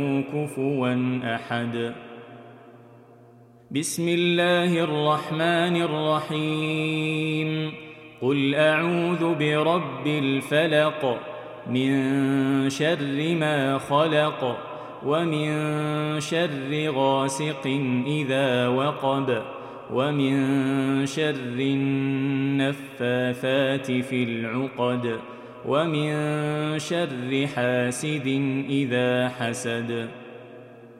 كفوا أحد. بسم الله الرحمن الرحيم. قل أعوذ برب الفلق من شر ما خلق ومن شر غاسق إذا وقب ومن شر النفاثات في العقد ومن شر حاسد إذا حسد.